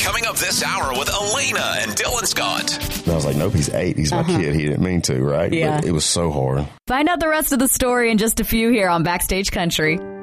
Coming up this hour with Elena and Dylan Scott. And I was like, nope, he's 8. He's my kid. He didn't mean to, right? Yeah. But it was so hard. Find out the rest of the story in just a few here on Backstage Country.